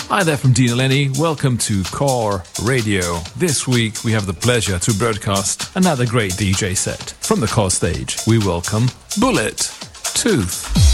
Hi there from Dino Lenny. Welcome to Core Radio. This week we have the pleasure to broadcast another great DJ set. From the Core stage, we welcome Bullet Tooth.